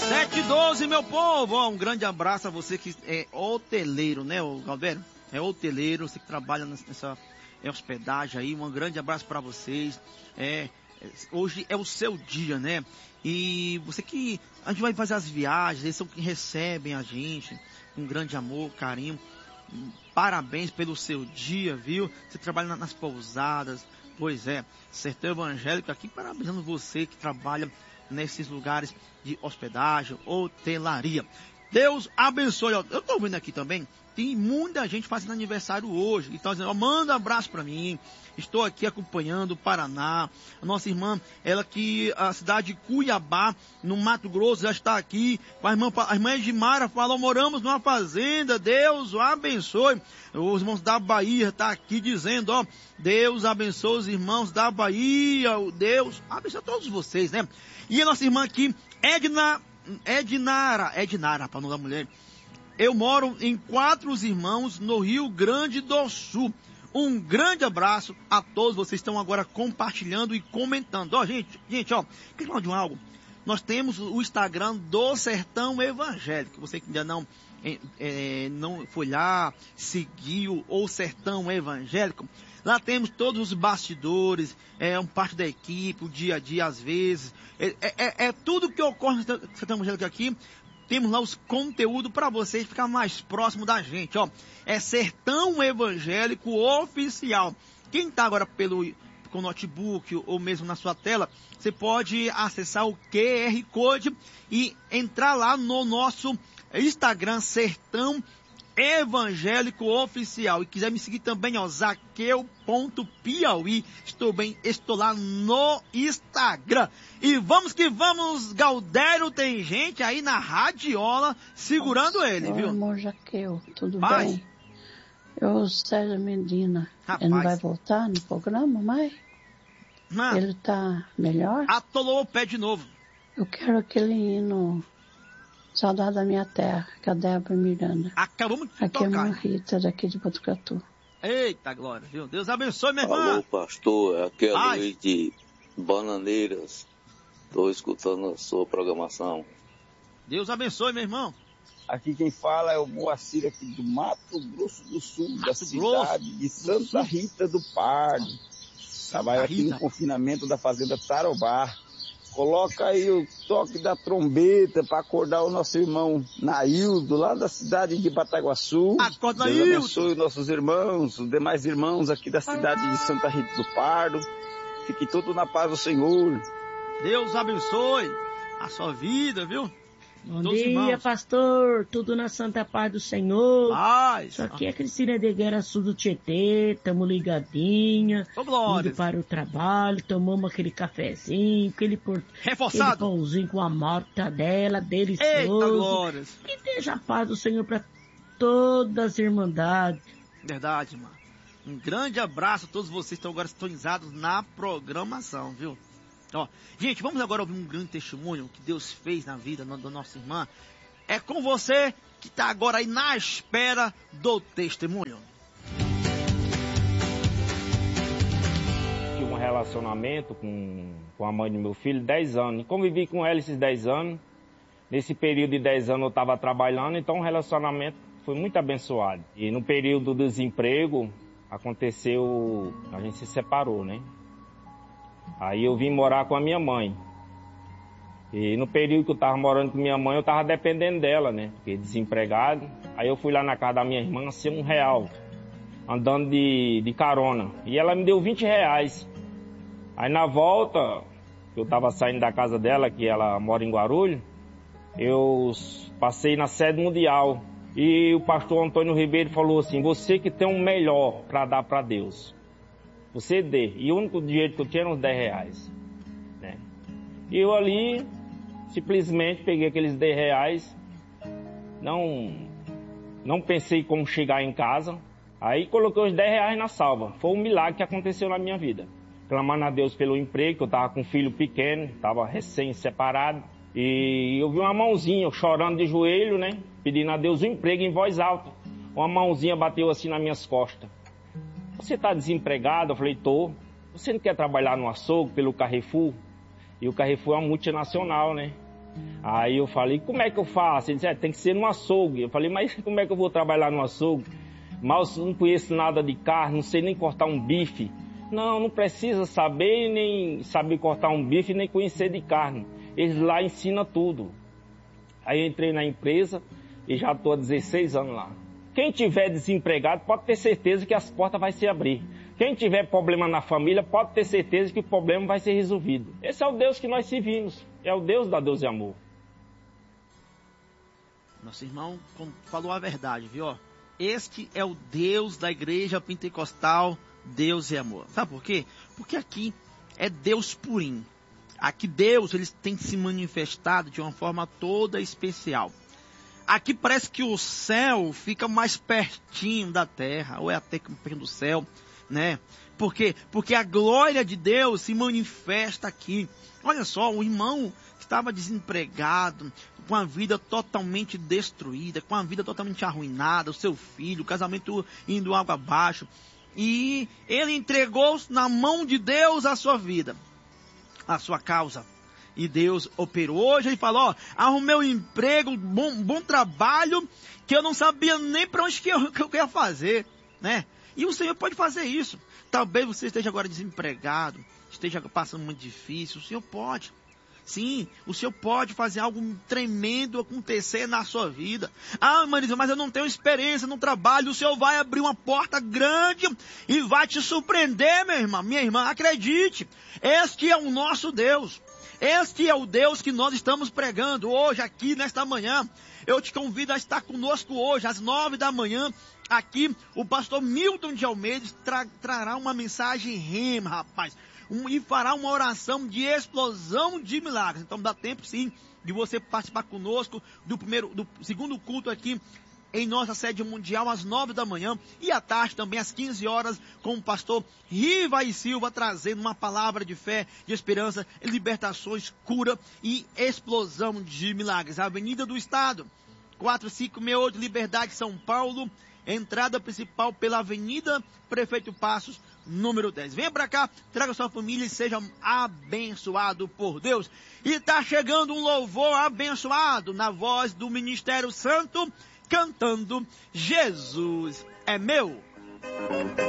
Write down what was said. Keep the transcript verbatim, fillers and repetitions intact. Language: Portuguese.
sete e doze, meu povo. Ó, um grande abraço a você que é hoteleiro, né, o Galvério? É hoteleiro, você que trabalha nessa é, hospedagem aí. Um grande abraço para vocês. É, hoje é o seu dia, né? E você que... A gente vai fazer as viagens, eles são que recebem a gente. Um grande amor, carinho. Parabéns pelo seu dia, viu? Você trabalha nas pousadas. Pois é, Sertão Evangélico aqui parabenizando você que trabalha nesses lugares de hospedagem, hotelaria. Deus abençoe. Eu estou vendo aqui também, tem muita gente fazendo aniversário hoje. Então, dizendo, ó, manda um abraço para mim. Estou aqui acompanhando o Paraná. A nossa irmã, ela que a cidade de Cuiabá, no Mato Grosso, já está aqui. A irmã, a irmã Edmara falou, moramos numa fazenda. Deus o abençoe. Os irmãos da Bahia estão tá aqui dizendo, ó, Deus abençoe os irmãos da Bahia. Deus abençoe todos vocês, né? E a nossa irmã aqui, Edna, Ednara, Ednara, para não dar mulher. Eu moro em Quatro Irmãos, no Rio Grande do Sul. Um grande abraço a todos vocês que estão agora compartilhando e comentando. Ó, gente, gente, ó, quer falar de um algo? Nós temos o Instagram do Sertão Evangélico. Você que ainda não, é, é, não foi lá, seguiu o Sertão Evangélico. Lá temos todos os bastidores, é um parte da equipe, o dia a dia às vezes. É, é, é tudo que ocorre no Sertão Evangélico aqui. Temos lá os conteúdos para vocês ficar mais próximo da gente, ó. É Sertão Evangélico Oficial. Quem está agora pelo com notebook ou mesmo na sua tela, você pode acessar o Q R Code e entrar lá no nosso Instagram Sertão Evangélico Oficial. E quiser me seguir também, ó, zaqueu ponto piauí. Estou bem, estou lá no Instagram. E vamos que vamos, Galdério, tem gente aí na radiola segurando Nossa, ele, viu? Amor Jaqueu, tudo Paz. bem? Eu, Sérgio Medina, Rapaz. ele não vai voltar no programa, mais? Não. Ele tá melhor? Atolou o pé de novo. Eu quero aquele hino Saudade da Minha Terra, que é a Débora Miranda. Acabamos de Aqui é tocar. a Rita, daqui de Botucatu. Eita glória, viu? Deus abençoe, minha irmã. Alô, pastor, aqui é Paz. Luiz de Bananeiras. Estou escutando a sua programação. Deus abençoe, meu irmão. Aqui quem fala é o Moacir aqui do Mato Grosso do Sul, Mato da cidade de Santa Rita do Pardo. Trabalho aqui no confinamento da fazenda Tarobá. Coloca aí o toque da trombeta para acordar o nosso irmão Naildo, lá da cidade de Bataguaçu. Acorda, Deus Naildo. abençoe os nossos irmãos, os demais irmãos aqui da cidade de Santa Rita do Pardo. Fique tudo na paz do Senhor. Deus abençoe a sua vida, viu? Bom Todos dia, irmãos. pastor. Tudo na santa paz do Senhor. Paz. Isso aqui é Cristina de Guerra Sul do Tietê. Tamo ligadinha. Ô, glória. Indo para o trabalho. Tomamos aquele cafezinho, aquele, por... Reforçado. aquele pãozinho com a mortadela delicioso. Eita, glórias. E deixa a paz do Senhor para todas as irmandades. Verdade, mano. Um grande abraço a todos vocês que estão agora sintonizados na programação, viu? Ó, gente, vamos agora ouvir um grande testemunho que Deus fez na vida da nossa irmã. É com você que está agora aí na espera do testemunho. Tive um relacionamento com, com a mãe do meu filho, dez anos. Convivi com ela esses dez anos. Nesse período de dez anos eu estava trabalhando, então o relacionamento foi muito abençoado. E no período do desemprego, aconteceu, a gente se separou, né? Aí eu vim morar com a minha mãe. E no período que eu estava morando com minha mãe, eu estava dependendo dela, né? Porque desempregado. Aí eu fui lá na casa da minha irmã, sem um real, andando de, de carona. E ela me deu vinte reais. Aí na volta, eu estava saindo da casa dela, que ela mora em Guarulhos, eu passei na sede mundial. E o pastor Antônio Ribeiro falou assim, você que tem o melhor para dar para Deus, você dê. E o único dinheiro que eu tinha era uns dez reais. Né? E eu ali, simplesmente peguei aqueles dez reais, não, não pensei como chegar em casa. Aí coloquei os dez reais na salva. Foi um milagre que aconteceu na minha vida. Clamando a Deus pelo emprego, que eu estava com um filho pequeno, estava recém-separado. E eu vi uma mãozinha chorando de joelho, né? Pedindo a Deus um emprego em voz alta. Uma mãozinha bateu assim nas minhas costas. Você está desempregado? Eu falei, tô. Você não quer trabalhar no açougue pelo Carrefour? E o Carrefour é uma multinacional, né? Aí eu falei, como é que eu faço? Ele disse, é, tem que ser no açougue. Eu falei, mas como é que eu vou trabalhar no açougue? Mas eu não conheço nada de carne, não sei nem cortar um bife. Não, não precisa saber, nem saber cortar um bife, nem conhecer de carne. Eles lá ensinam tudo. Aí eu entrei na empresa e já estou há dezesseis anos lá. Quem tiver desempregado pode ter certeza que as portas vão se abrir. Quem tiver problema na família pode ter certeza que o problema vai ser resolvido. Esse é o Deus que nós servimos. É o Deus da Deus e Amor. Nosso irmão falou a verdade, viu? Este é o Deus da Igreja Pentecostal, Deus e Amor. Sabe por quê? Porque aqui é Deus purinho. Aqui Deus ele tem se manifestado de uma forma toda especial. Aqui parece que o céu fica mais pertinho da terra, ou é até que pertinho do céu, né? Por quê? Porque a glória de Deus se manifesta aqui. Olha só, o irmão estava desempregado, com a vida totalmente destruída, com a vida totalmente arruinada, o seu filho, o casamento indo água abaixo. E ele entregou na mão de Deus a sua vida, a sua causa. E Deus operou. Hoje ele falou, ó, arrumei um emprego, bom, bom trabalho, que eu não sabia nem para onde que eu, que eu ia fazer, né? E o Senhor pode fazer isso. Talvez você esteja agora desempregado, esteja passando muito difícil, o Senhor pode. Sim, o Senhor pode fazer algo tremendo acontecer na sua vida. Ah, Marisa, mas eu não tenho experiência no trabalho. O Senhor vai abrir uma porta grande e vai te surpreender, meu irmão, minha irmã. Acredite, este é o nosso Deus. Este é o Deus que nós estamos pregando hoje aqui nesta manhã. Eu te convido a estar conosco hoje às nove da manhã. Aqui o pastor Milton de Almeida tra trará uma mensagem rema, rapaz. Um, e fará uma oração de explosão de milagres. Então dá tempo sim de você participar conosco do primeiro, do segundo culto aqui em nossa sede mundial às nove da manhã e à tarde também às quinze horas com o pastor Riva e Silva trazendo uma palavra de fé, de esperança, libertações, cura e explosão de milagres. Avenida do Estado, quatro cinco seis oito, Liberdade, São Paulo, entrada principal pela Avenida Prefeito Passos, número dez. Venha pra cá, traga sua família e seja abençoado por Deus. E tá chegando um louvor abençoado na voz do Ministério Santo, cantando Jesus é meu.